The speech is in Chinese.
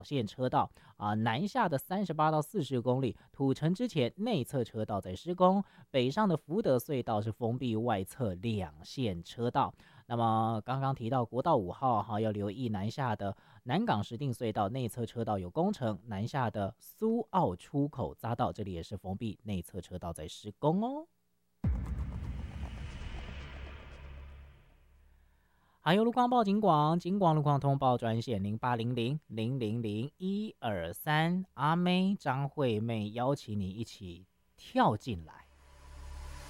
线车道南下的38到40公里，土城之前内侧车道在施工，北上的福德隧道是封闭外侧2线车道。那么刚刚提到国道5号要留意南下的南港石碇隧道内侧车道有工程，南下的苏澳出口匝道这里也是封闭内侧车道在施工哦。还有路况报警广路况通报专线0800000123，阿妹张惠妹邀请你一起跳进来。